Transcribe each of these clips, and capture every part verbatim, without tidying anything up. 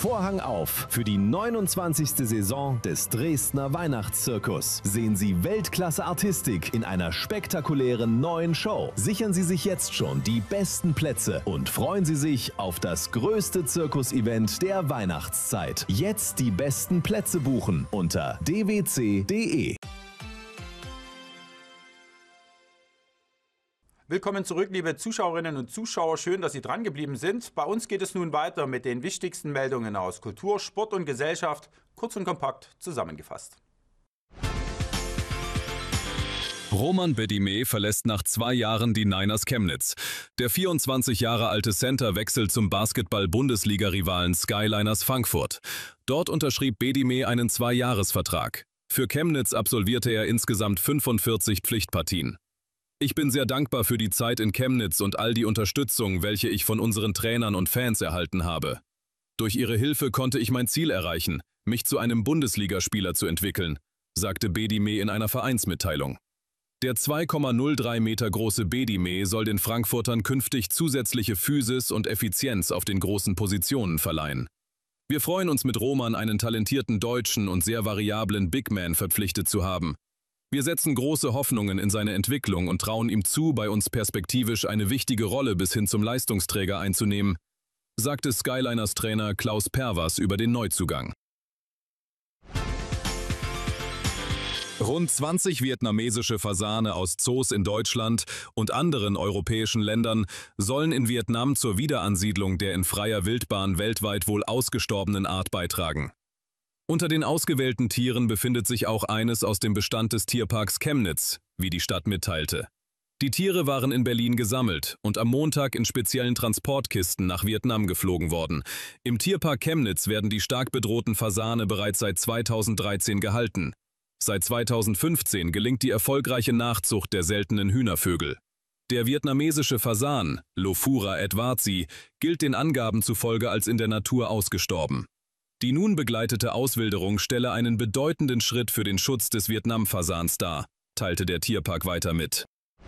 Vorhang auf für die neunundzwanzigste Saison des Dresdner Weihnachtszirkus. Sehen Sie Weltklasse-Artistik in einer spektakulären neuen Show. Sichern Sie sich jetzt schon die besten Plätze und freuen Sie sich auf das größte Zirkus-Event der Weihnachtszeit. Jetzt die besten Plätze buchen unter d w c punkt d e. Willkommen zurück, liebe Zuschauerinnen und Zuschauer. Schön, dass Sie dran geblieben sind. Bei uns geht es nun weiter mit den wichtigsten Meldungen aus Kultur, Sport und Gesellschaft, kurz und kompakt zusammengefasst. Roman Bedime verlässt nach zwei Jahren die Niners Chemnitz. Der vierundzwanzig Jahre alte Center wechselt zum Basketball-Bundesliga-Rivalen Skyliners Frankfurt. Dort unterschrieb Bedime einen Zwei-Jahres-Vertrag. Für Chemnitz absolvierte er insgesamt fünfundvierzig Pflichtpartien. Ich bin sehr dankbar für die Zeit in Chemnitz und all die Unterstützung, welche ich von unseren Trainern und Fans erhalten habe. Durch ihre Hilfe konnte ich mein Ziel erreichen, mich zu einem Bundesligaspieler zu entwickeln, sagte Bedime in einer Vereinsmitteilung. Der zwei Komma null drei Meter große Bedime soll den Frankfurtern künftig zusätzliche Physis und Effizienz auf den großen Positionen verleihen. Wir freuen uns mit Roman einen talentierten Deutschen und sehr variablen Big Man verpflichtet zu haben. Wir setzen große Hoffnungen in seine Entwicklung und trauen ihm zu, bei uns perspektivisch eine wichtige Rolle bis hin zum Leistungsträger einzunehmen, sagte Skyliners Trainer Klaus Perwas über den Neuzugang. Rund zwanzig vietnamesische Fasane aus Zoos in Deutschland und anderen europäischen Ländern sollen in Vietnam zur Wiederansiedlung der in freier Wildbahn weltweit wohl ausgestorbenen Art beitragen. Unter den ausgewählten Tieren befindet sich auch eines aus dem Bestand des Tierparks Chemnitz, wie die Stadt mitteilte. Die Tiere waren in Berlin gesammelt und am Montag in speziellen Transportkisten nach Vietnam geflogen worden. Im Tierpark Chemnitz werden die stark bedrohten Fasane bereits seit zweitausenddreizehn gehalten. Seit zweitausendfünfzehn gelingt die erfolgreiche Nachzucht der seltenen Hühnervögel. Der vietnamesische Fasan, Lophura edwardsi, gilt den Angaben zufolge als in der Natur ausgestorben. Die nun begleitete Auswilderung stelle einen bedeutenden Schritt für den Schutz des Vietnam-Fasans dar, teilte der Tierpark weiter mit.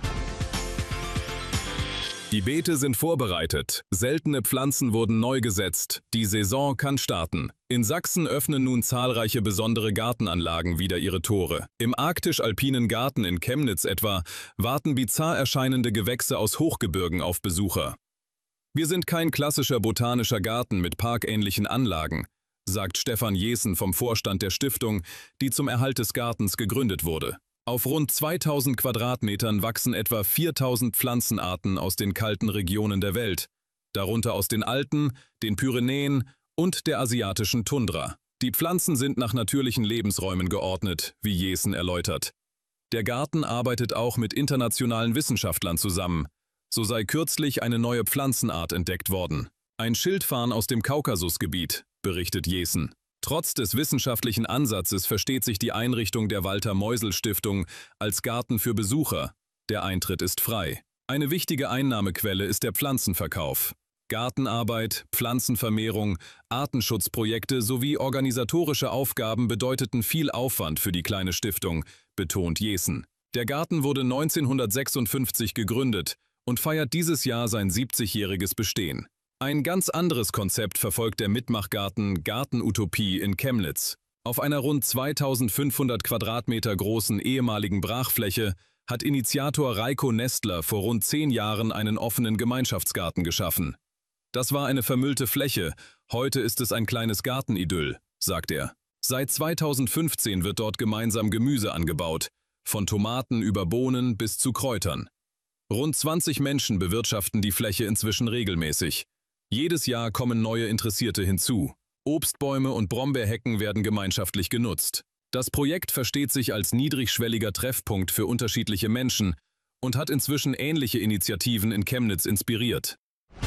Die Beete sind vorbereitet, seltene Pflanzen wurden neu gesetzt, die Saison kann starten. In Sachsen öffnen nun zahlreiche besondere Gartenanlagen wieder ihre Tore. Im arktisch-alpinen Garten in Chemnitz etwa warten bizarr erscheinende Gewächse aus Hochgebirgen auf Besucher. Wir sind kein klassischer botanischer Garten mit parkähnlichen Anlagen, sagt Stefan Jessen vom Vorstand der Stiftung, die zum Erhalt des Gartens gegründet wurde. Auf rund zweitausend Quadratmetern wachsen etwa viertausend Pflanzenarten aus den kalten Regionen der Welt, darunter aus den Alpen, den Pyrenäen und der asiatischen Tundra. Die Pflanzen sind nach natürlichen Lebensräumen geordnet, wie Jessen erläutert. Der Garten arbeitet auch mit internationalen Wissenschaftlern zusammen. So sei kürzlich eine neue Pflanzenart entdeckt worden. Ein Schildfarn aus dem Kaukasusgebiet, berichtet Jessen. Trotz des wissenschaftlichen Ansatzes versteht sich die Einrichtung der Walter-Meusel-Stiftung als Garten für Besucher. Der Eintritt ist frei. Eine wichtige Einnahmequelle ist der Pflanzenverkauf. Gartenarbeit, Pflanzenvermehrung, Artenschutzprojekte sowie organisatorische Aufgaben bedeuteten viel Aufwand für die kleine Stiftung, betont Jessen. Der Garten wurde neunzehnhundertsechsundfünfzig gegründet und feiert dieses Jahr sein siebzigjähriges Bestehen. Ein ganz anderes Konzept verfolgt der Mitmachgarten Gartenutopie in Chemnitz. Auf einer rund zweitausendfünfhundert Quadratmeter großen ehemaligen Brachfläche hat Initiator Reiko Nestler vor rund zehn Jahren einen offenen Gemeinschaftsgarten geschaffen. Das war eine vermüllte Fläche, heute ist es ein kleines Gartenidyll, sagt er. Seit zweitausendfünfzehn wird dort gemeinsam Gemüse angebaut, von Tomaten über Bohnen bis zu Kräutern. Rund zwanzig Menschen bewirtschaften die Fläche inzwischen regelmäßig. Jedes Jahr kommen neue Interessierte hinzu. Obstbäume und Brombeerhecken werden gemeinschaftlich genutzt. Das Projekt versteht sich als niedrigschwelliger Treffpunkt für unterschiedliche Menschen und hat inzwischen ähnliche Initiativen in Chemnitz inspiriert.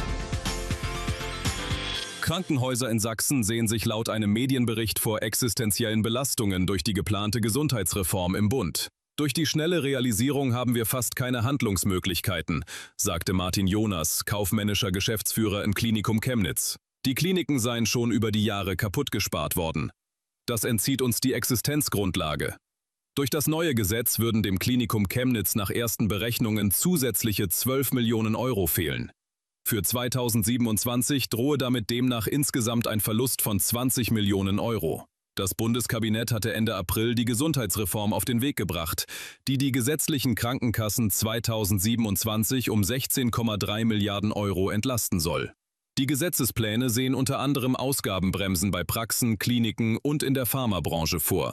Krankenhäuser in Sachsen sehen sich laut einem Medienbericht vor existenziellen Belastungen durch die geplante Gesundheitsreform im Bund. Durch die schnelle Realisierung haben wir fast keine Handlungsmöglichkeiten, sagte Martin Jonas, kaufmännischer Geschäftsführer im Klinikum Chemnitz. Die Kliniken seien schon über die Jahre kaputt gespart worden. Das entzieht uns die Existenzgrundlage. Durch das neue Gesetz würden dem Klinikum Chemnitz nach ersten Berechnungen zusätzliche zwölf Millionen Euro fehlen. Für zweitausendsiebenundzwanzig drohe damit demnach insgesamt ein Verlust von zwanzig Millionen Euro. Das Bundeskabinett hatte Ende April die Gesundheitsreform auf den Weg gebracht, die die gesetzlichen Krankenkassen zweitausendsiebenundzwanzig um sechzehn Komma drei Milliarden Euro entlasten soll. Die Gesetzespläne sehen unter anderem Ausgabenbremsen bei Praxen, Kliniken und in der Pharmabranche vor.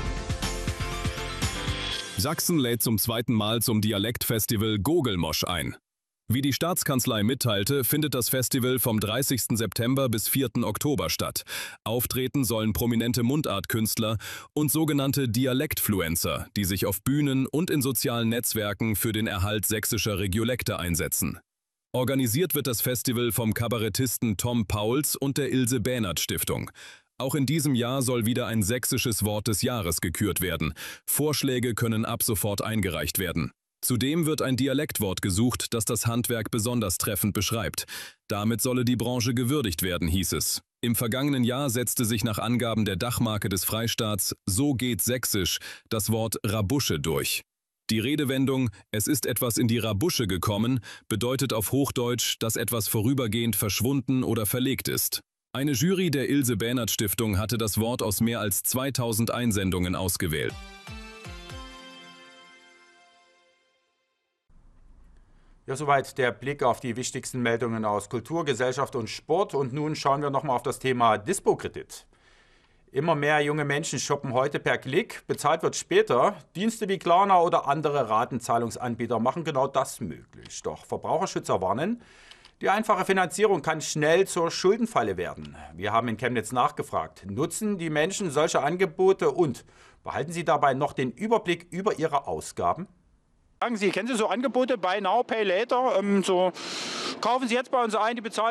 Sachsen lädt zum zweiten Mal zum Dialektfestival Gogelmosch ein. Wie die Staatskanzlei mitteilte, findet das Festival vom dreißigsten September bis vierten Oktober statt. Auftreten sollen prominente Mundartkünstler und sogenannte Dialektfluencer, die sich auf Bühnen und in sozialen Netzwerken für den Erhalt sächsischer Regiolekte einsetzen. Organisiert wird das Festival vom Kabarettisten Tom Pauls und der Ilse Bähnert Stiftung. Auch in diesem Jahr soll wieder ein sächsisches Wort des Jahres gekürt werden. Vorschläge können ab sofort eingereicht werden. Zudem wird ein Dialektwort gesucht, das das Handwerk besonders treffend beschreibt. Damit solle die Branche gewürdigt werden, hieß es. Im vergangenen Jahr setzte sich nach Angaben der Dachmarke des Freistaats "So geht Sächsisch" das Wort Rabusche durch. Die Redewendung "Es ist etwas in die Rabusche gekommen" bedeutet auf Hochdeutsch, dass etwas vorübergehend verschwunden oder verlegt ist. Eine Jury der Ilse Bähnert Stiftung hatte das Wort aus mehr als zweitausend Einsendungen ausgewählt. Ja, soweit der Blick auf die wichtigsten Meldungen aus Kultur, Gesellschaft und Sport. Und nun schauen wir nochmal auf das Thema Dispo-Kredit. Immer mehr junge Menschen shoppen heute per Klick, bezahlt wird später. Dienste wie Klarna oder andere Ratenzahlungsanbieter machen genau das möglich. Doch Verbraucherschützer warnen, die einfache Finanzierung kann schnell zur Schuldenfalle werden. Wir haben in Chemnitz nachgefragt. Nutzen die Menschen solche Angebote und behalten sie dabei noch den Überblick über ihre Ausgaben? Sagen Sie, kennen Sie so Angebote, Buy Now, Pay Later? Ähm, so kaufen Sie jetzt bei uns ein, die bezahlen